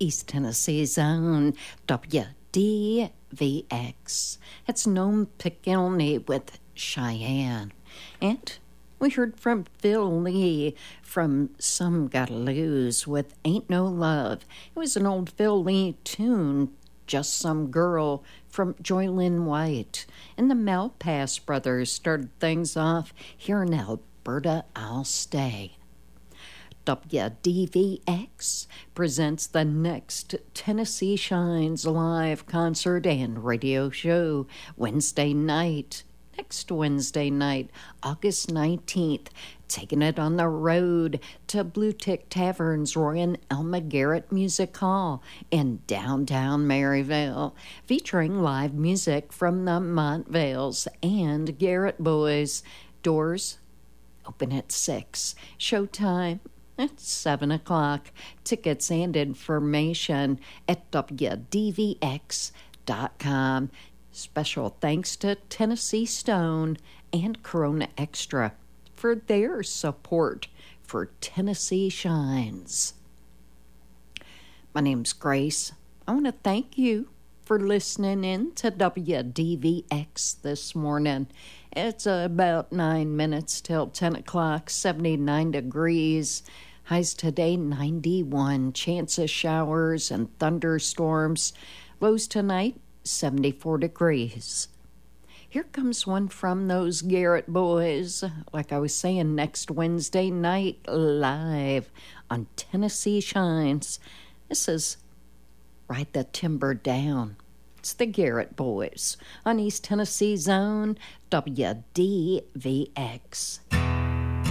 East Tennessee's own WDVX. It's Nome Pickilney with Cheyenne. And we heard from Phil Lee from Some Gotta Lose with Ain't No Love. It was an old Phil Lee tune, Just Some Girl, from Joylyn White. And the Malpass brothers started things off here in Alberta, I'll Stay. WDVX presents the next Tennessee Shines live concert and radio show Wednesday night. Next Wednesday night, August 19th, taking it on the road to Blue Tick Tavern's Roy and Elma Garrett Music Hall in downtown Maryville, featuring live music from the Montvales and Garrett Boys. Doors open at 6. Showtime at 7 o'clock. Tickets and information at WDVX.com. Special thanks to Tennessee Stone and Corona Extra for their support for Tennessee Shines. My name's Grace. I want to thank you for listening in to WDVX this morning. It's about 9 minutes till 10 o'clock, 79 degrees. Highs today, 91. Chance of showers and thunderstorms. Lows tonight, 74 degrees. Here comes one from those Garrett Boys. Like I was saying, next Wednesday night, live on Tennessee Shines. This is Ride the Timber Down. It's the Garrett Boys on East Tennessee's own WDVX.